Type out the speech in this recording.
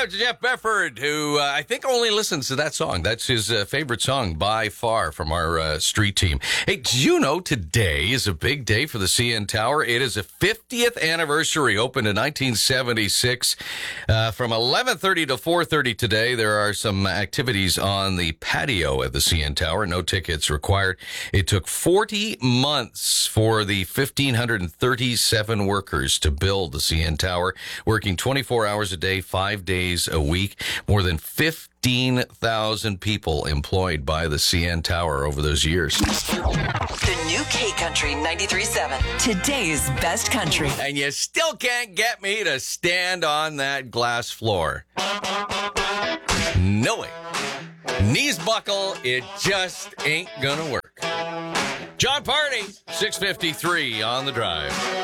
out to Jeff Befford, who I think only listens to that song. That's his favorite song by far from our street team. Hey, do you know today is a big day for the CN Tower? It is a 50th anniversary, opened in 1976. From 11:30 to 4:30 today, there are some activities on the patio at the CN Tower. No tickets required. It took 40 months for the 1,537 workers to build the CN Tower, working 24 hours a day, 5 days a week. More than 15,000 people employed by the CN Tower over those years. The new K-Country 93.7. Today's best country. And you still can't get me to stand on that glass floor. No way. Knees buckle, it just ain't gonna work. John Party, 6:53 on the drive.